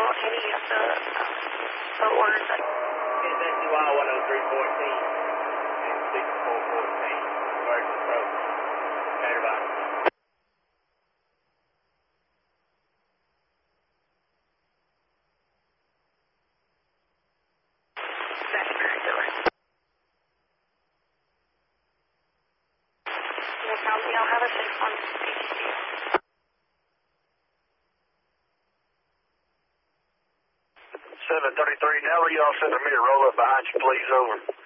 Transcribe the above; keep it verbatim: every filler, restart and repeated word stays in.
any of the, uh, the orders that... It's S U I one oh three fourteen and six four fourteen. Emergency approach. Okay, bye. That's very good. Yes, now, you know, have a six one H C. seven thirty-three, now will y'all send a mirror roll up behind you, please, over.